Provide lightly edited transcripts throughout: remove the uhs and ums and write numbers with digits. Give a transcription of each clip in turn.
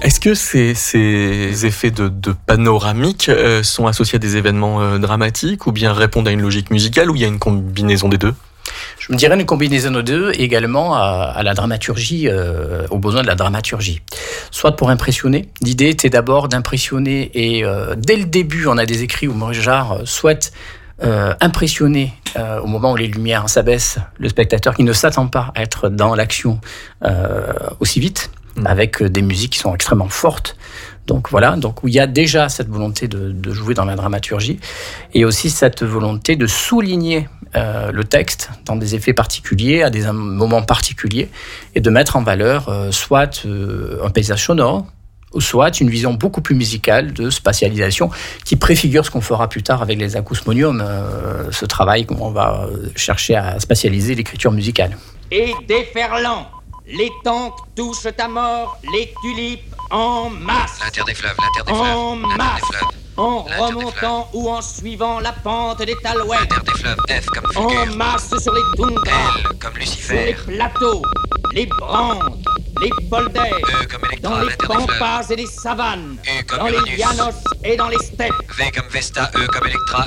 Est-ce que ces effets de panoramique sont associés à des événements dramatiques ou bien répondent à une logique musicale ou il y a une combinaison des deux ? Je me dirais une combinaison de deux, et également à la dramaturgie, aux besoins de la dramaturgie. Soit pour impressionner. L'idée était d'abord d'impressionner, et dès le début, on a des écrits où Maurice Jarre souhaite impressionner au moment où les lumières s'abaissent le spectateur qui ne s'attend pas à être dans l'action aussi vite, avec des musiques qui sont extrêmement fortes. Donc voilà, donc où il y a déjà cette volonté de jouer dans la dramaturgie, et aussi cette volonté de souligner le texte dans des effets particuliers, à des moments particuliers, et de mettre en valeur soit un paysage sonore, ou soit une vision beaucoup plus musicale de spatialisation qui préfigure ce qu'on fera plus tard avec les acousmoniums, ce travail où on va chercher à spatialiser l'écriture musicale. Et déferlant, les tanks touchent à mort, les tulipes en masse. L'inter des fleuves, En masse. En L'inter des remontant ou en suivant la pente des talouettes. L'inter des fleuves, F comme En fulgure. masse sur les toundras. L comme Sur les Lucifer. plateaux, les brandes, les polders. E comme Electra, Dans les l'inter des fleuves. pampas et les savanes. U comme Dans les Uranus. llanos et dans les steppes. V comme Vesta, E comme Electra,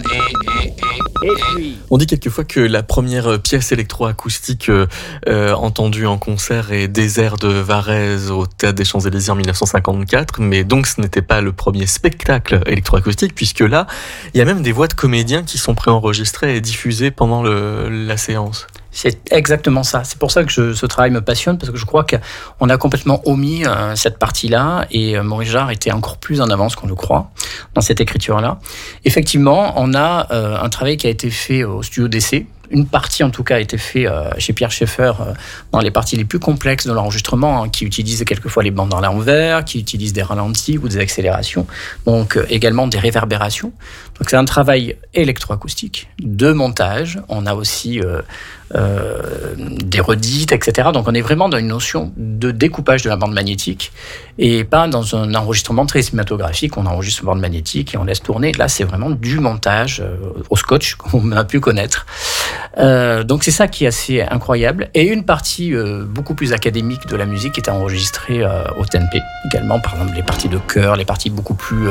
Et puis, On dit quelquefois que la première pièce électroacoustique entendue en concert est Désert de Varèse au Théâtre des Champs-Élysées en 1954, mais donc ce n'était pas le premier spectacle électroacoustique, puisque là, il y a même des voix de comédiens qui sont préenregistrées et diffusées pendant la séance. C'est exactement ça. C'est pour ça que ce travail me passionne, parce que je crois qu'on a complètement omis cette partie-là, et Maurice Jarre était encore plus en avance qu'on le croit dans cette écriture-là. Effectivement, on a un travail qui a été fait au studio d'essai. Une partie, en tout cas, a été faite chez Pierre Schaeffer dans les parties les plus complexes de l'enregistrement, qui utilisent quelquefois les bandes à l'envers, qui utilisent des ralentis ou des accélérations, donc également des réverbérations. Donc c'est un travail électroacoustique, de montage. On a aussi des redites, etc. Donc on est vraiment dans une notion de découpage de la bande magnétique, et pas dans un enregistrement très cinématographique. On enregistre une bande magnétique et on laisse tourner. Là, c'est vraiment du montage au scotch, qu'on a pu connaître. Donc c'est ça qui est assez incroyable. Et une partie beaucoup plus académique de la musique est enregistrée au TNP également, par exemple les parties de chœur, les parties beaucoup plus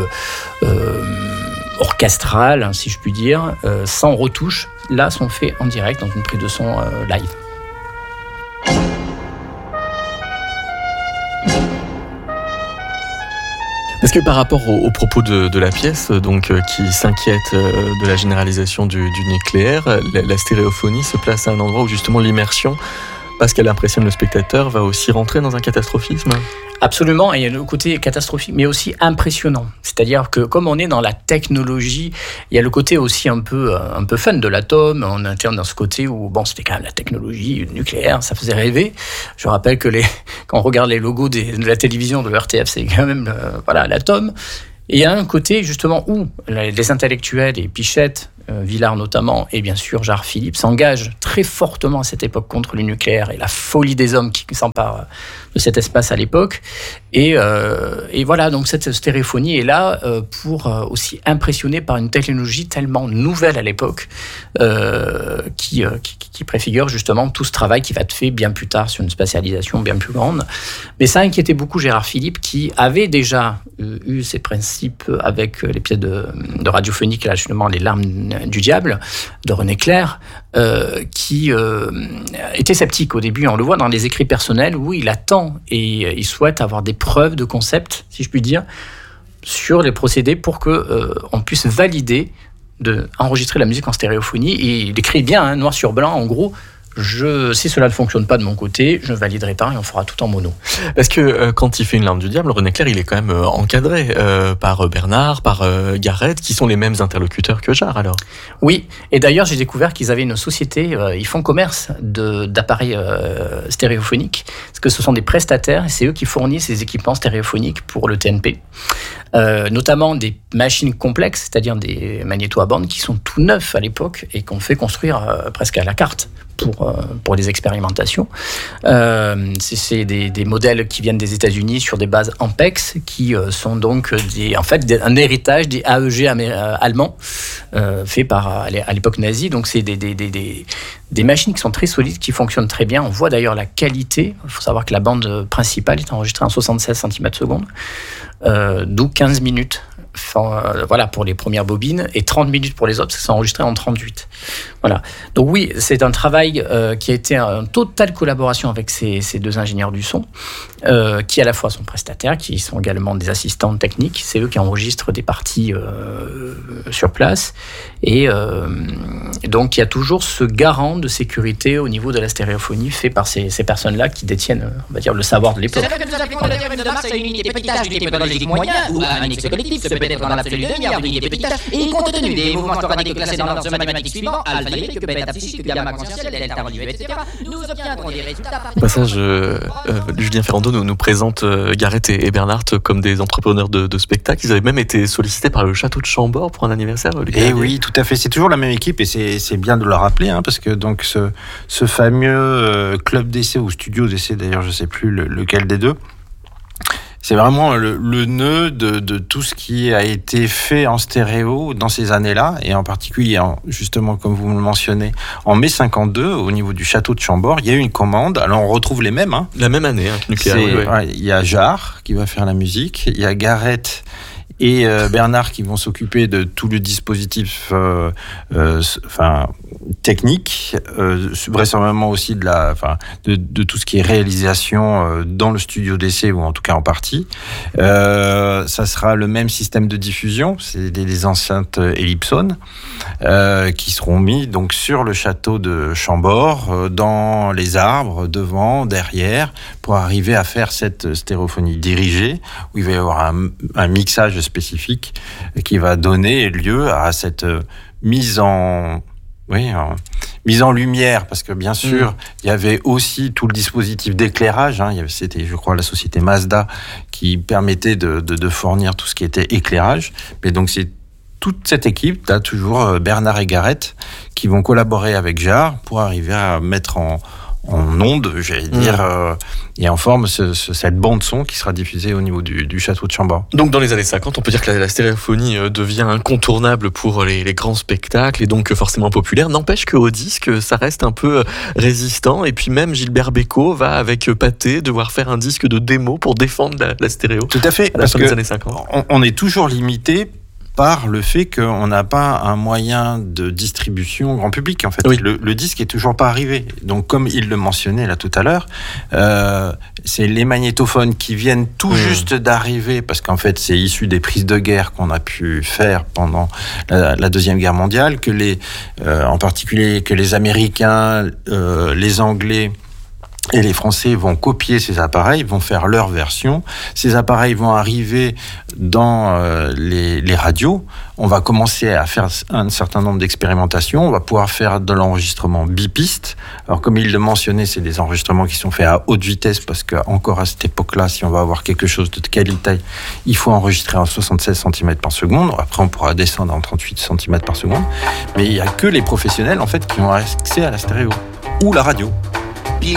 orchestrales, si je puis dire, sans retouche, là sont faits en direct dans une prise de son live. Parce que par rapport aux propos de la pièce, donc qui s'inquiète de la généralisation du nucléaire, la stéréophonie se place à un endroit où justement l'immersion, parce qu'elle impressionne le spectateur, va aussi rentrer dans un catastrophisme. Absolument, et il y a le côté catastrophique, mais aussi impressionnant. C'est-à-dire que comme on est dans la technologie, il y a le côté aussi un peu fun de l'atome. On interne dans ce côté où, bon, c'était quand même la technologie nucléaire, ça faisait rêver. Je rappelle que quand on regarde les logos de la télévision de l'RTF, c'est quand même l'atome. Et il y a un côté justement où les intellectuels, et Pichette, Villard notamment, et bien sûr Jarre Philippe, s'engagent très fortement à cette époque contre le nucléaire et la folie des hommes qui s'emparent de cet espace à l'époque. Et voilà, donc cette stéréophonie est là pour aussi impressionner par une technologie tellement nouvelle à l'époque qui préfigure justement tout ce travail qui va être fait bien plus tard sur une spatialisation bien plus grande. Mais ça inquiétait beaucoup Gérard Philippe, qui avait déjà eu ses principes avec les pièces de radiophonique, là justement Les Larmes du Diable de René Clair, qui était sceptique au début. On le voit dans les écrits personnels où il attend et il souhaite avoir des preuves de concept, si je puis dire, sur les procédés pour que on puisse valider enregistrer la musique en stéréophonie. Et il écrit bien, noir sur blanc, en gros: si cela ne fonctionne pas de mon côté, je ne validerai pas et on fera tout en mono. Parce que quand il fait Une Larme du Diable, René Clair, il est quand même encadré par Bernard, par Garrett, qui sont les mêmes interlocuteurs que Jarre, alors. Oui, et d'ailleurs j'ai découvert qu'ils avaient une société, ils font commerce d'appareils stéréophoniques, parce que ce sont des prestataires, et c'est eux qui fournissent les équipements stéréophoniques pour le TNP. Notamment des machines complexes, c'est-à-dire des magnétos à bande qui sont tout neufs à l'époque et qu'on fait construire presque à la carte pour pour les expérimentations. C'est des modèles qui viennent des États-Unis sur des bases Ampex, qui sont donc un héritage des AEG allemands faits à l'époque nazie. Donc c'est des machines qui sont très solides, qui fonctionnent très bien. On voit d'ailleurs la qualité. Il faut savoir que la bande principale est enregistrée en 76 cm/s, d'où 15 minutes. Voilà pour les premières bobines et 30 minutes pour les autres, parce que c'est enregistré en 38. Voilà. Donc oui, c'est un travail qui a été en totale collaboration avec ces deux ingénieurs du son, qui à la fois sont prestataires, qui sont également des assistants techniques. C'est eux qui enregistrent des parties sur place. Et donc il y a toujours ce garant de sécurité au niveau de la stéréophonie fait par ces personnes-là qui détiennent, on va dire, le savoir de l'époque. C'est là que nous appliquons le théorème de Marx à une unité petit h d'unité méthodologique moyen ou à un X collectif, ce peut être dans l'absolu demi-heure d'unité petit h, et compte tenu des mouvements sporadiques classés dans l'ordre mathématique suivant, alpha y, que bêta psychique, que gamma conscientiel, delta rendu, etc., nous obtiendrons des résultats Au passage, Julien Ferrando nous présente Gareth et Bernard comme des entrepreneurs de spectacle. Ils avaient même été sollicités par le château de Chambord pour un anniversaire. Et oui, tout à fait. C'est toujours la même équipe et c'est bien de le rappeler, parce que donc ce fameux club d'essai ou studio d'essai, d'ailleurs, je ne sais plus lequel des deux, c'est vraiment le nœud de tout ce qui a été fait en stéréo dans ces années-là, et en particulier, justement, comme vous me le mentionnez, en mai 52, au niveau du château de Chambord, il y a eu une commande. Alors, on retrouve les mêmes. La même année, nucléaire. Ouais, il y a Jarre qui va faire la musique, il y a Gareth et Bernard qui vont s'occuper de tout le dispositif technique, vraisemblablement aussi de tout ce qui est réalisation dans le studio d'essai, ou en tout cas en partie. Ça sera le même système de diffusion, c'est des enceintes Ellipson qui seront mis donc sur le château de Chambord, dans les arbres, devant, derrière, pour arriver à faire cette stéréophonie dirigée, où il va y avoir un mixage spécifique qui va donner lieu à cette mise en lumière, parce que bien sûr, il y avait aussi tout le dispositif d'éclairage. C'était, je crois, la société Mazda qui permettait de fournir tout ce qui était éclairage. Mais donc, c'est toute cette équipe, là, toujours Bernard et Gareth, qui vont collaborer avec Jarre pour arriver à mettre en onde, j'allais dire, et en forme cette bande son qui sera diffusée au niveau du château de Chambord. Donc dans les années 50, on peut dire que la stéréophonie devient incontournable pour les grands spectacles et donc forcément populaire. N'empêche qu'au disque, ça reste un peu résistant. Et puis même Gilbert Bécaud va avec Pathé devoir faire un disque de démo pour défendre la stéréo. Tout à fait, à la fin des années 50. On est toujours limité par le fait qu'on n'a pas un moyen de distribution grand public, en fait. Oui. Le disque est toujours pas arrivé. Donc, comme il le mentionnait là tout à l'heure, c'est les magnétophones qui viennent tout juste d'arriver, parce qu'en fait, c'est issu des prises de guerre qu'on a pu faire pendant la Deuxième Guerre mondiale, en particulier que les Américains, les Anglais et les Français vont copier ces appareils, vont faire leur version. Ces appareils vont arriver dans les radios. On va commencer à faire un certain nombre d'expérimentations. On va pouvoir faire de l'enregistrement bipiste. Alors, comme il le mentionnait, c'est des enregistrements qui sont faits à haute vitesse, parce qu'encore à cette époque-là, si on va avoir quelque chose de qualité, il faut enregistrer en 76 cm par seconde. Après, on pourra descendre en 38 cm par seconde. Mais il n'y a que les professionnels, en fait, qui ont accès à la stéréo ou la radio.